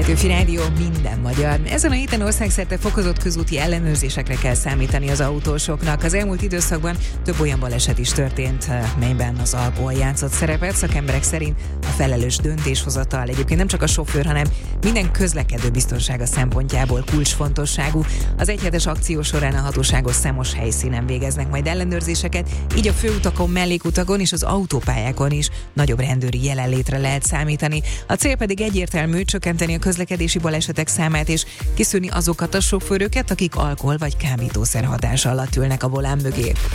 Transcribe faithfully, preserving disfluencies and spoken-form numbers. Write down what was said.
Petőfi Rádió, minden magyar. Ezen a héten országszerte fokozott közúti ellenőrzésekre kell számítani az autósoknak. Az elmúlt időszakban több olyan baleset is történt, melyben az alkohol játszott szerepet. Szakemberek szerint a felelős döntéshozatal egyébként nem csak a sofőr, hanem minden közlekedő biztonsága szempontjából kulcsfontosságú. Az egyhetes akció során a hatóságos számos helyszínen végeznek majd ellenőrzéseket, így a főutakon, mellékutakon és az autópályákon is nagyobb rendőri jelenlétre lehet számítani. A cél pedig egyértelmű, csökkenteni a közlekedési balesetek számát és kiszűrni azokat a sofőröket, akik alkohol vagy kábítószer hatása alatt ülnek a volán mögé.